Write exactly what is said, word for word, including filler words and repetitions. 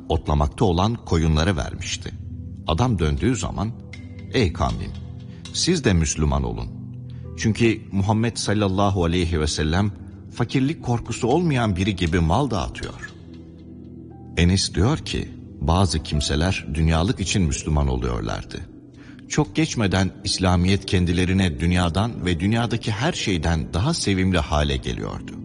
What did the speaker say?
otlamakta olan koyunları vermişti. Adam döndüğü zaman, ''Ey kavmim, siz de Müslüman olun. Çünkü Muhammed sallallahu aleyhi ve sellem fakirlik korkusu olmayan biri gibi mal dağıtıyor.'' Enes diyor ki, bazı kimseler dünyalık için Müslüman oluyorlardı. Çok geçmeden İslamiyet kendilerine dünyadan ve dünyadaki her şeyden daha sevimli hale geliyordu.